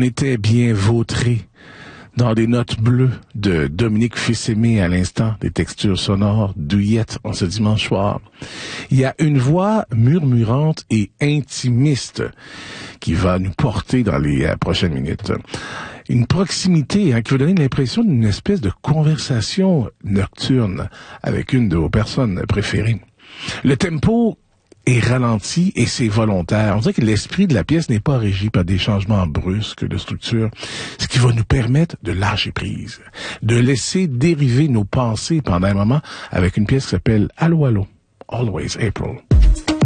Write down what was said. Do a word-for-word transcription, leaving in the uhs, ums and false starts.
On était bien vautrés dans des notes bleues de Dominique Fils-Aimé à l'instant, des textures sonores douillettes en ce dimanche soir. Il y a une voix murmurante et intimiste qui va nous porter dans les euh, prochaines minutes. Une proximité hein, qui va donner l'impression d'une espèce de conversation nocturne avec une de vos personnes préférées. Le tempo est ralenti et c'est volontaire. On dirait que l'esprit de la pièce n'est pas régi par des changements brusques de structure, ce qui va nous permettre de lâcher prise, de laisser dériver nos pensées pendant un moment avec une pièce qui s'appelle Allô, Allô, Always April.